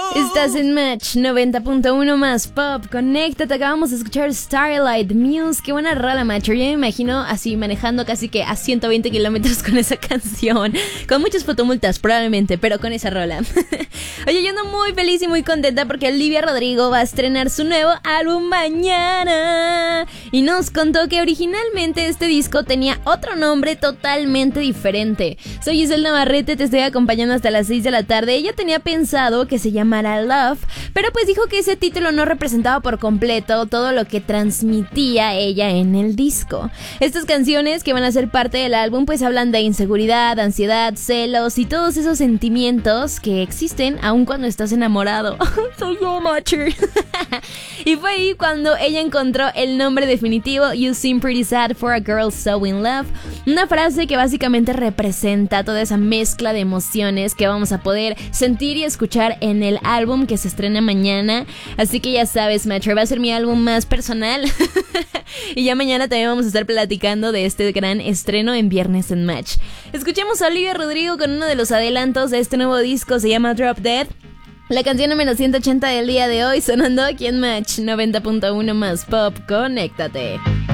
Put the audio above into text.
Estás en Match 90.1 más pop. Conéctate, acabamos de escuchar Starlight Muse. Qué buena rola, macho. Yo me imagino así manejando casi que a 120 kilómetros con esa canción. Con muchas fotomultas probablemente, pero con esa rola. Oye, yo ando muy feliz y muy contenta porque Olivia Rodrigo va a estrenar su nuevo álbum mañana. Y nos contó que originalmente este disco tenía otro nombre totalmente diferente. Soy Giselle Navarrete, te estoy acompañando hasta las 6 de la tarde. Ella tenía pensado que se llamara Love, pero pues dijo que ese título no representaba por completo todo lo que transmitía ella en el disco. Estas canciones que van a ser parte del álbum pues hablan de inseguridad, ansiedad, celos y todos esos sentimientos que existen aun cuando estás enamorado. Soy yo, macher. Y fue ahí cuando ella encontró el nombre definitivo, You Seem Pretty Sad for a Girl So In Love, una frase que básicamente representa toda esa mezcla de emociones que vamos a poder sentir y escuchar en el álbum que se estrena mañana. Así que ya sabes, macho, va a ser mi álbum más personal. Y ya mañana también vamos a estar platicando de este gran estreno en Viernes en Match. Escuchemos a Olivia Rodrigo con uno de los adelantos de este nuevo disco, se llama Drop Dead. La canción número 180 del día de hoy sonando aquí en Match 90.1 más pop. Conéctate.